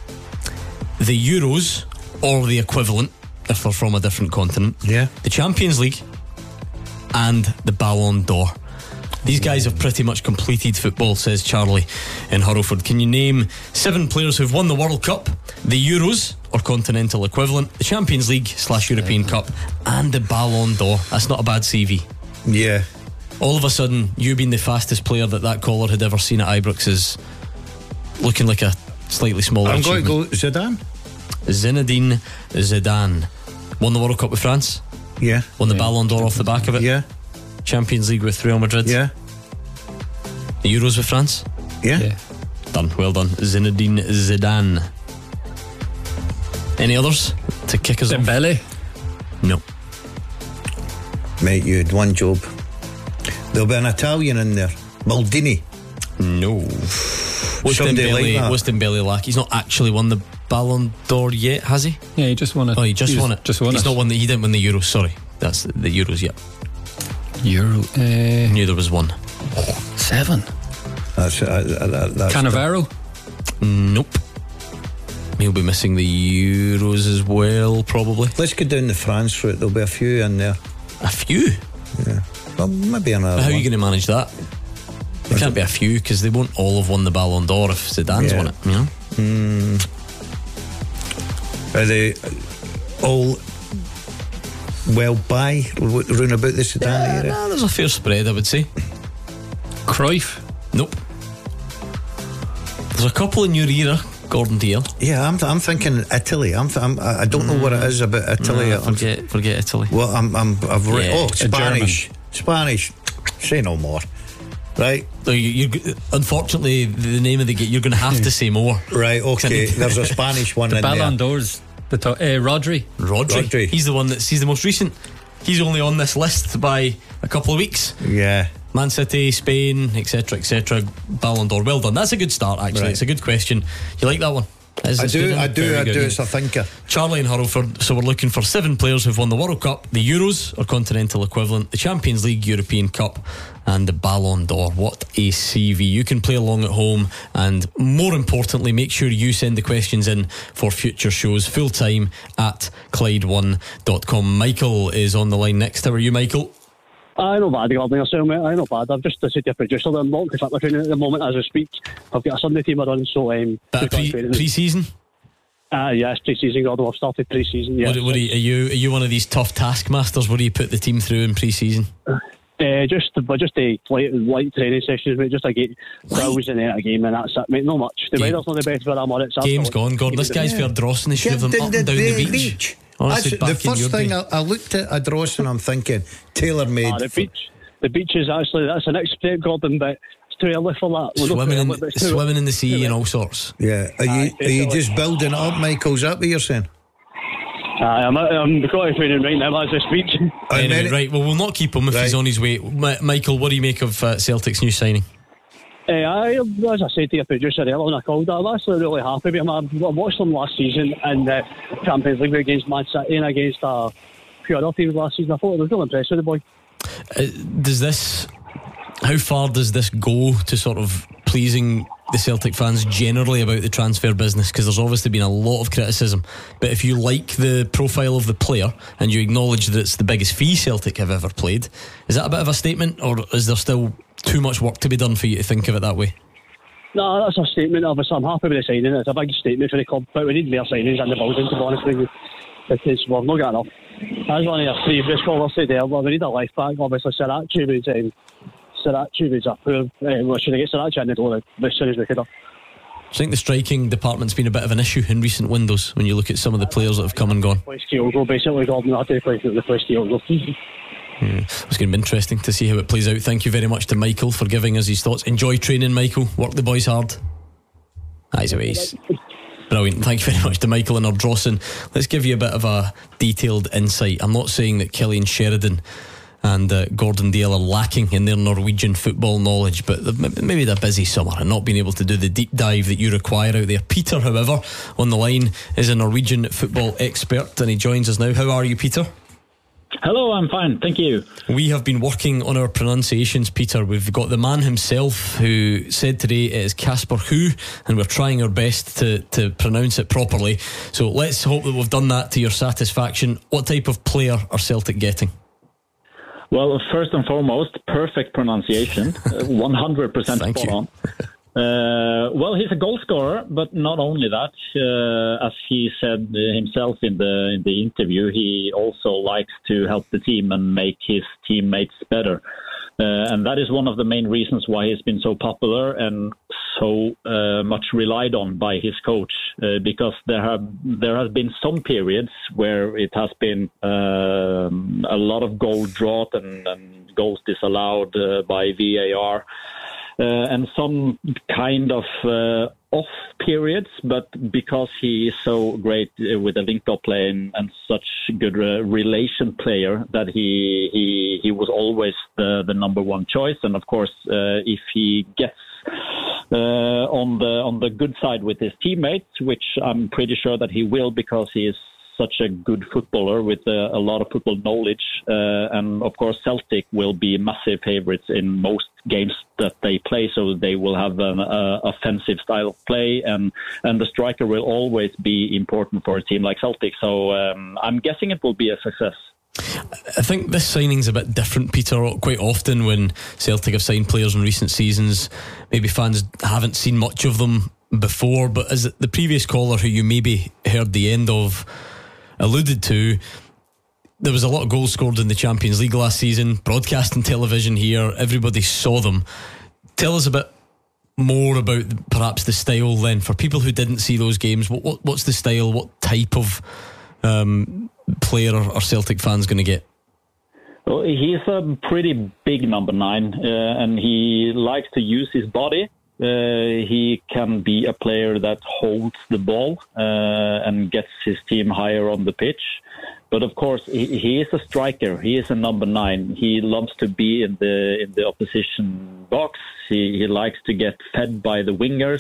the Euros or the equivalent if they're from a different continent, yeah, the Champions League and the Ballon d'Or? These guys have pretty much completed football, says Charlie in Hurlford. Can you name seven players who've won the World Cup, the Euros or continental equivalent, the Champions League slash European Cup and the Ballon d'Or? That's not a bad C V. Yeah. All of a sudden, you being the fastest player that that caller had ever seen at Ibrox is looking like a slightly smaller I'm going achievement. to go Zidane. Zinedine Zidane won the World Cup with France. Yeah. Won the yeah. Ballon d'Or off the back of it. Yeah. Champions League with Real Madrid. Yeah. The Euros with France. Yeah. yeah. Done. Well done, Zinedine Zidane. Any others to kick us off? Dembele. No. Mate, you had one job. There'll be an Italian in there. Maldini. No. What's Dembele, like what's Dembele like? He's not actually won the Ballon d'Or yet, has he? Yeah, he just won it. Oh, he just he won it. Just won He's it. not won the. He didn't win the Euros. Sorry, that's the, the Euros. Yeah. Euro. Uh, Knew there was one. Seven. That's, uh, that, that's Cannavaro. The, nope. He'll be missing the Euros as well, probably. Let's go down the France route. There'll be a few in there. A few? Yeah. Well, maybe another. How one. are you going to manage that? There can't be a few because they won't all have won the Ballon d'Or if Zidane's yeah. won it, you know? Mm. Are they all well by round about the Zidane yeah, era? Nah, there's a fair spread, I would say. Cruyff? Nope. There's a couple in your era, Gordon Dalziel. Yeah, I'm, I'm thinking Italy. I'm, th- I'm I don't know what it is about Italy. Nah, forget, forget Italy. Well, I'm, I'm I've read. Yeah, oh, Spanish, Spanish. Say no more. Right. So you, you, unfortunately, the name of the game, you're going to have to say more. Right. Okay. There's a Spanish one the in Ballon there. d'Ors. The to- uh, Rodri. Rodri. Rodri. He's the one that's he's the most recent. He's only on this list by a couple of weeks. Yeah. Man City, Spain, et cetera, et cetera. Ballon d'Or. Well done. That's a good start, actually. Right. It's a good question. You like that one? Is I do. good, I do. Very I good, do. yeah. It's a thinker. Charlie in Hurlford. So we're looking for seven players who've won the World Cup, the Euros or continental equivalent, the Champions League, European Cup, and the Ballon d'Or. What a C V. You can play along at home, and more importantly, make sure you send the questions in for future shows, full time at Clyde one dot com. Michael is on the line next. How are you, Michael? I know bad, Gordon. Yourself, mate. I know bad. I've just said to your producer that I'm not in fitness training at the moment as I speak. I've got a Sunday team I run, so um, Bit pre- pre-season. Ah, uh, yes, pre-season, Gordon. I've started pre-season. Yes. What, what are, you, are you? Are you one of these tough taskmasters? What do you put the team through in pre-season? Uh, just, but just a light, light training sessions, mate. Just a get drills and then a game, and that's it, mate. Not much. The weather's not the best, but I'm on it. So Game's gone, Gordon. This guy's fair drossing. They should have them up and down the beach. Honestly, the first thing I, I looked at a dross and I'm thinking tailor-made. Ah, the beach. The beach is actually that's the next step, Gordon, but it's too early for that. We're Swimming, in, early, swimming in the sea and all sorts. Yeah, are you are you just building it up, Michael? Is that what you're saying? Uh, I'm I'm going to training right now as I speak. Anyway, right, well, we'll not keep him if right. he's on his way. Ma- Michael, what do you make of uh, Celtic's new signing? Uh, I, as I said to your producer earlier when I called, I'm actually really happy with him. I watched him last season in the Champions League against Man City and against a few other teams last season. I thought it was really impressed with the boy. Uh, does this, how far does this go to sort of pleasing the Celtic fans generally about the transfer business? Because there's obviously been a lot of criticism, but if you like the profile of the player and you acknowledge that it's the biggest fee Celtic have ever played, is that a bit of a statement, or is there still too much work to be done for you to think of it that way? No, that's a statement. Obviously, I'm happy with the signing. It's a big statement for the club, but we need more signings in the building, to be honest with you, because we've not got enough. As one of your previous callers said there, well, we need a left back. Obviously, Sirachi was um, Sirachi was a poor. Uh, we should have get Sirachi in the door as soon as we could have. I think the striking department's been a bit of an issue in recent windows when you look at some of the players that have come and gone. Play Kyogo, basically, Gordon had to play the play Kyogo. Yeah. It's going to be interesting to see how it plays out. Thank you very much to Michael for giving us his thoughts. Enjoy training, Michael. Work the boys hard. Eyes away. Brilliant. Thank you very much to Michael and Ardrossan. Let's give you a bit of a detailed insight. I'm not saying that Killian Sheridan and uh, Gordon Dale are lacking in their Norwegian football knowledge, but maybe they're busy summer and not being able to do the deep dive that you require out there. Peter, however, on the line is a Norwegian football expert and he joins us now. How are you, Peter? Hello, I'm fine, thank you. We have been working on our pronunciations, Peter. We've got the man himself who said today it is Casper Who, and we're trying our best to, to pronounce it properly. So let's hope that we've done that to your satisfaction. What type of player are Celtic getting? Well, first and foremost, perfect pronunciation, one hundred percent spot you. on. Uh, well, he's a goal scorer, but not only that. Uh, as he said himself in the in the interview, he also likes to help the team and make his teammates better. Uh, and that is one of the main reasons why he's been so popular and so uh, much relied on by his coach. Uh, because there have there has been some periods where it has been um, a lot of goal drought and, and goals disallowed uh, by V A R. Uh, and some kind of uh, off periods, but because he is so great with the link-up play and, and such good uh, relation player, that he he he was always the, the number one choice. And of course, uh, if he gets uh, on the on the good side with his teammates, which I'm pretty sure that he will, because he is such a good footballer with uh, a lot of football knowledge, uh, and of course Celtic will be massive favourites in most games that they play, so they will have an uh, offensive style of play, and and the striker will always be important for a team like Celtic. So um, I'm guessing it will be a success. I think this signing's a bit different, Peter. Quite often when Celtic have signed players in recent seasons, maybe fans haven't seen much of them before, but as the previous caller who you maybe heard the end of alluded to, there was a lot of goals scored in the Champions League last season, broadcast and television here, everybody saw them. Tell us a bit more about perhaps the style then, for people who didn't see those games. What, what what's the style, what type of um, player are, are Celtic fans going to get? Well, he's a pretty big number nine, uh, and he likes to use his body. Uh, he can be a player that holds the ball uh, and gets his team higher on the pitch. But of course, he, he is a striker. He is a number nine. He loves to be in the in the opposition box. He, he likes to get fed by the wingers.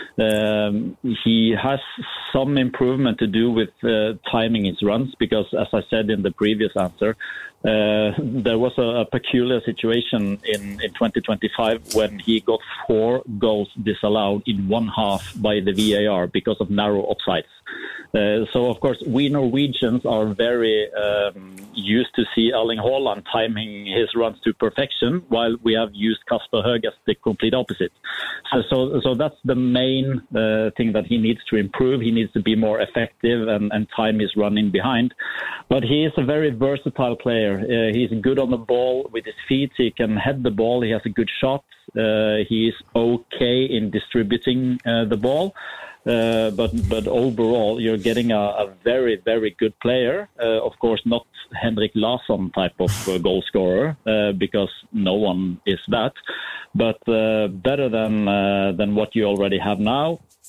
Um, he has some improvement to do with uh, timing his runs, because, as I said in the previous answer, uh, there was a, a peculiar situation in, in twenty twenty-five when he got four goals disallowed in one half by the V A R because of narrow offsides. Uh, so, of course, we Norwegians are very um, used to see Erling Haaland timing his runs to perfection, while we have used Kasper Høeg as the complete opposite. So, so, so that's the main uh, thing that he needs to improve. He needs to be more effective and, and time his running behind. But he is a very versatile player. Uh, he's good on the ball with his feet. He can head the ball. He has a good shot. Uh, he is okay in distributing uh, the ball. Uh, but but overall, you're getting a, a very, very good player. Uh, of course, not Henrik Larsson type of uh, goal scorer, uh, because no one is that. But uh, better than uh, than what you already have now.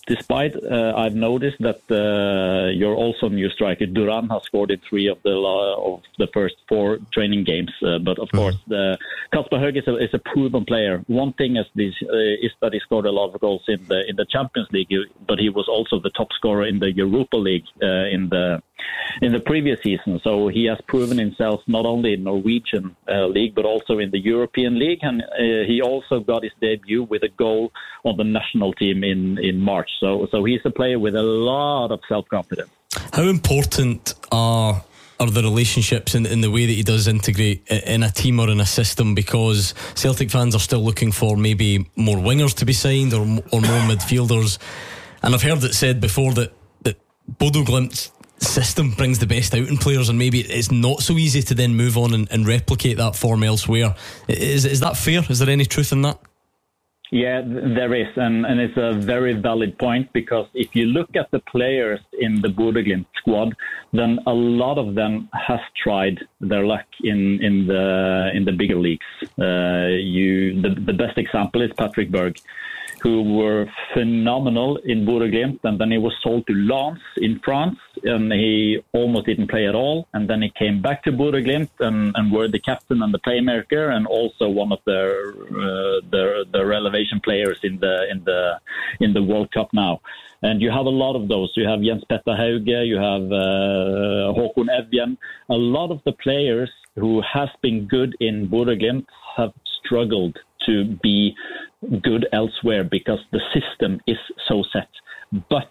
despite uh, I've noticed that uh, your also new striker Duran has scored in three of the uh, of the first four training games. Uh, but of mm. course, the Kasper Høeg is a, is a proven player. One thing is this uh, is that he scored a lot of goals in the in the Champions League, but he was also the top scorer in the Europa League uh, in the in the previous season. So he has proven himself not only in Norwegian uh, league but also in the European League, and uh, he also got his debut with a goal on the national team in in March. So so he's a player with a lot of self-confidence. How important are are the relationships in, in the way that he does integrate in a team or in a system? Because Celtic fans are still looking for maybe more wingers to be signed or or more midfielders, and I've heard it said before that that Bodo Glimt's system brings the best out in players, and maybe it's not so easy to then move on and, and replicate that form elsewhere. Is is that fair? Is there any truth in that? Yeah, there is, and, and it's a very valid point, because if you look at the players in the Bodø Glimt squad, then a lot of them has tried their luck in, in the in the bigger leagues. Uh, you the, the best example is Patrick Berg, who were phenomenal in Bodø Glimt, and then he was sold to Lens in France, and he almost didn't play at all. And then he came back to Bodø Glimt and, and were the captain and the playmaker, and also one of the uh, the, the relegation players in the in the in the World Cup now. And you have a lot of those. You have Jens Petter Hauge, you have uh, Håkon Evjen. A lot of the players who has been good in Bodø Glimt have struggled to be good elsewhere because the system is so set. But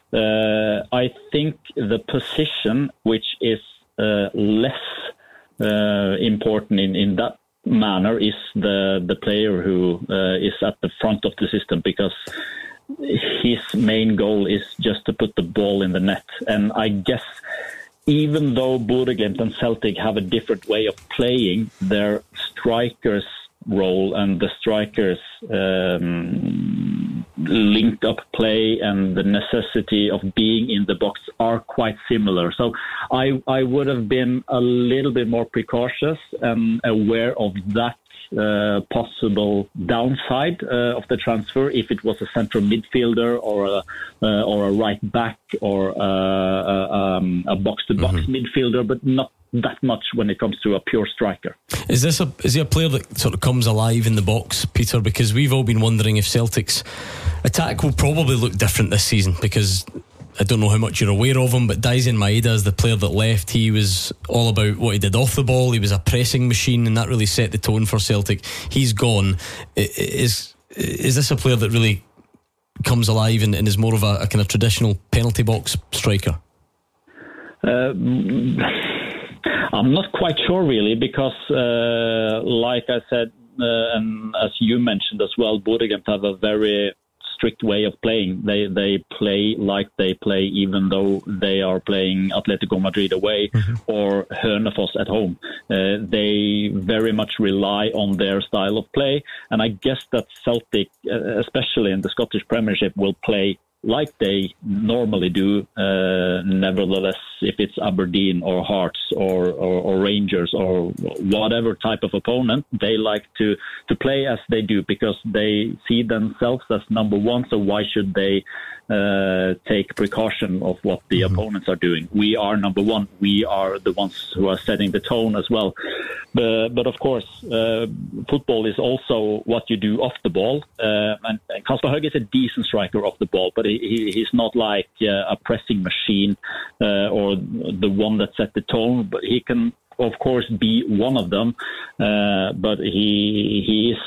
uh, I think the position, which is uh, less uh, important in, in that manner, is the, the player who uh, is at the front of the system, because his main goal is just to put the ball in the net. And I guess even though Bodø Glimt and Celtic have a different way of playing, their strikers' role and the strikers' um, linked up play and the necessity of being in the box are quite similar. So I, I would have been a little bit more precautious and aware of that uh, possible downside uh, of the transfer if it was a central midfielder or a uh, or a right back or a, a, um, a box-to-box mm-hmm. midfielder, but not that much when it comes to a pure striker. Is this a is he a player that sort of comes alive in the box, Peter? Because we've all been wondering if Celtic's attack will probably look different this season, because I don't know how much you're aware of him, but Daisen Maeda is the player that left. He was all about what he did off the ball. He was a pressing machine, and that really set the tone for Celtic. He's gone. Is is this a player that really comes alive and, and is more of a, a kind of traditional penalty box striker? Uh, I'm not quite sure, really, because, uh, like I said, uh, and as you mentioned as well, Bodø Glimt have a very strict way of playing. They they play like they play, even though they are playing Atletico Madrid away mm-hmm. or Hønefoss at home. Uh, they very much rely on their style of play, and I guess that Celtic, uh, especially in the Scottish Premiership, will play like they normally do. Uh, nevertheless, if it's Aberdeen or Hearts or, or, or Rangers or whatever type of opponent, they like to, to play as they do, because they see themselves as number one. So why should they uh, take precaution of what the mm-hmm. opponents are doing? We are number one. We are the ones who are setting the tone as well. But, but of course, uh, football is also what you do off the ball. Uh, and Kasper Høeg is a decent striker off the ball, but he, he, he's not like uh, a pressing machine uh, or the one that set the tone. But he can, of course, be one of them. Uh, but he he is.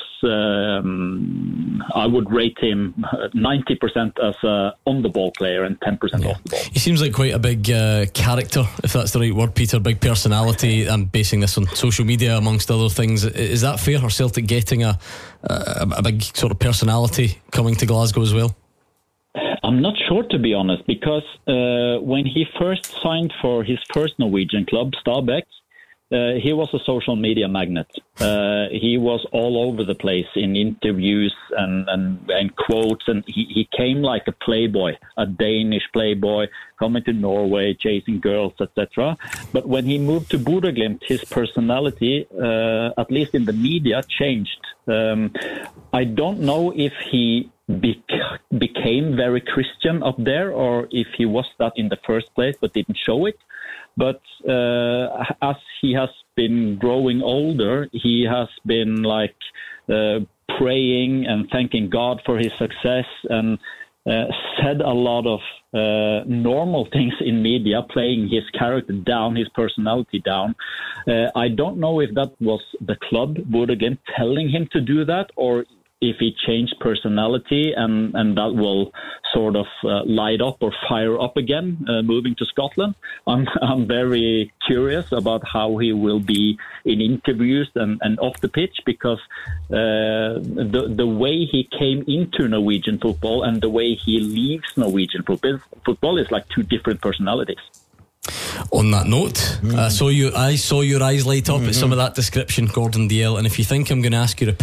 Um, I would rate him ninety percent as a on the ball player and ten percent yeah. off the ball. He seems like quite a big uh, character, if that's the right word, Peter. Big personality. I'm basing this on social media, amongst other things. Is that fair? Are Celtic getting a a, a big sort of personality coming to Glasgow as well? I'm not sure, to be honest, because uh, when he first signed for his first Norwegian club, Stabæk, Uh, he was a social media magnet. Uh, he was all over the place in interviews and, and, and quotes, and he, he came like a playboy, a Danish playboy, coming to Norway, chasing girls, et cetera. But when he moved to Bodø Glimt, his personality, uh, at least in the media, changed. Um, I don't know if he bec- became very Christian up there, or if he was that in the first place but didn't show it. But uh, as he has been growing older, he has been like uh, praying and thanking God for his success, and uh, said a lot of uh, normal things in media, playing his character down, his personality down. Uh, I don't know if that was the club, Bodø/Glimt, telling him to do that, or if he changed personality and, and that will sort of uh, light up or fire up again, uh, moving to Scotland. I'm I'm very curious about how he will be in interviews and, and off the pitch, because uh, the the way he came into Norwegian football and the way he leaves Norwegian football, football is like two different personalities. On that note, mm. I saw you. I saw your eyes light up mm-hmm. at some of that description, Gordon Dalziel. And if you think I'm going to ask your opinion